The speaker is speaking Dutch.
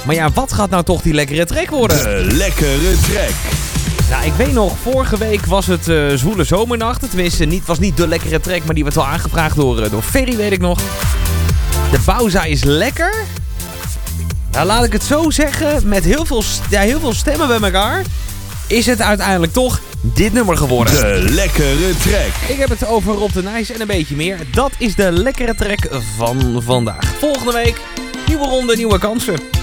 Maar ja, wat gaat nou toch die lekkere track worden? De lekkere track. Nou, ik weet nog, vorige week was het zwoele zomernacht. Tenminste, was niet de lekkere track, maar die werd wel aangevraagd door Ferry, weet ik nog. De Bauza is lekker. Nou, laat ik het zo zeggen, met heel veel stemmen bij elkaar, is het uiteindelijk toch dit nummer geworden. De lekkere track. Ik heb het over Rob de Nijs en een beetje meer. Dat is de lekkere track van vandaag. Volgende week, nieuwe ronde, nieuwe kansen.